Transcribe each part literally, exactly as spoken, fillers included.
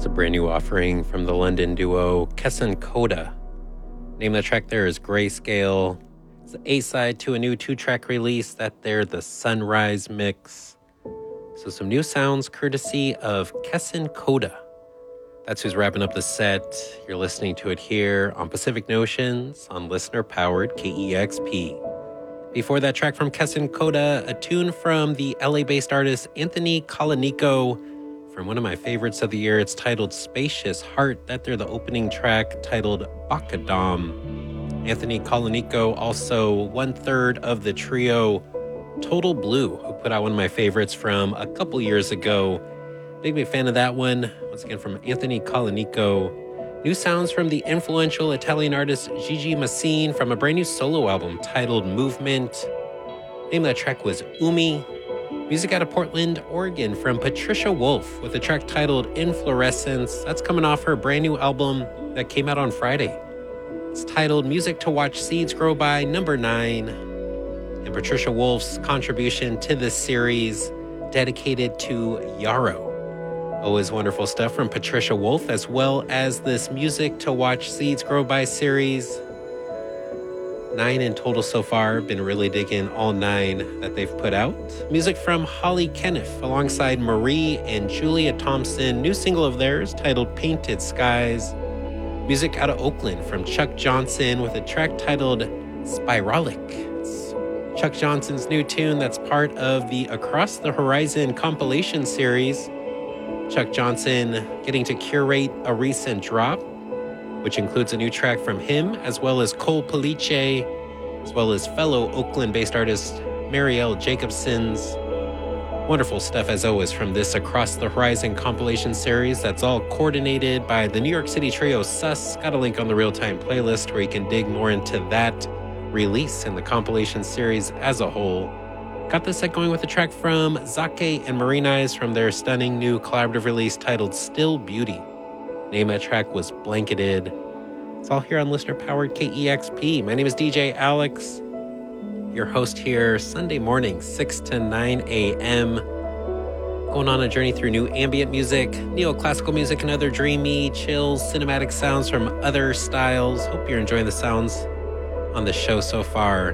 It's a brand new offering from the London duo Kesson Coda. Name of the track there is Grayscale. It's the A-side to a new two-track release that they're the Sunrise Mix. So some new sounds courtesy of Kesson Coda. That's who's wrapping up the set. You're listening to it here on Pacific Notions on listener-powered K E X P. Before that track from Kesson Coda, a tune from the L A-based artist Anthony Colonico from one of my favorites of the year. It's titled Spacious Heart. That they're the opening track titled Bakadam. Anthony Colonico, also one-third of the trio Total Blue, who put out one of my favorites from a couple years ago. Big, big fan of that one. Once again, from Anthony Colonico. New sounds from the influential Italian artist Gigi Massine from a brand new solo album titled Movement. Name of that track was Umi. Music out of Portland, Oregon from Patricia Wolf with a track titled Inflorescence. That's coming off her brand new album that came out on Friday. It's titled Music to Watch Seeds Grow By, number nine. And Patricia Wolf's contribution to this series dedicated to Yarrow. Always wonderful stuff from Patricia Wolf, as well as this Music to Watch Seeds Grow By series. Nine in total so far. Been really digging all nine that they've put out. Music from Holly Kenneth alongside Marie and Julia Thompson. New single of theirs titled Painted Skies. Music out of Oakland from Chuck Johnson with a track titled Spiralic. It's Chuck Johnson's new tune that's part of the Across the Horizon compilation series. Chuck Johnson getting to curate a recent drop, which includes a new track from him, as well as Cole Police, as well as fellow Oakland-based artist Marielle Jacobson's. Wonderful stuff, as always, from this Across the Horizon compilation series that's all coordinated by the New York City trio Sus. Got a link on the real-time playlist where you can dig more into that release and the compilation series as a whole. Got this set going with a track from Zake and Marinize from their stunning new collaborative release titled Still Beauty. Name of that track was Blanketed. It's all here on listener-powered K E X P. My name is D J Alex, your host here Sunday morning, six to nine a.m. Going on a journey through new ambient music, neoclassical music, and other dreamy, chill, cinematic sounds from other styles. Hope you're enjoying the sounds on the show so far.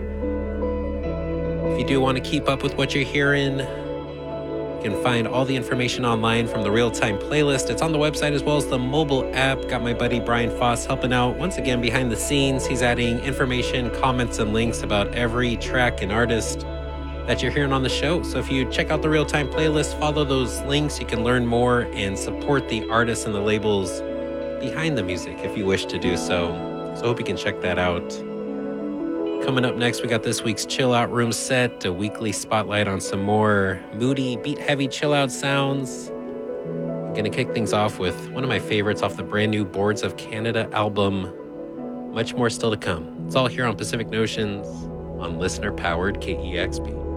If you do want to keep up with what you're hearing, you can find all the information online from the real-time playlist. It's on the website as well as the mobile app. Got my buddy Brian Foss helping out once again behind the scenes. He's adding information, comments, and links about every track and artist that you're hearing on the show. So if you check out the real-time playlist, follow those links, you can learn more and support the artists and the labels behind the music if you wish to do so. So I hope you can check that out. Coming up next, we got this week's Chill Out Room set, a weekly spotlight on some more moody, beat-heavy chill-out sounds. I'm going to kick things off with one of my favorites off the brand new Boards of Canada album. Much more still to come. It's all here on Pacific Notions on listener-powered K E X P.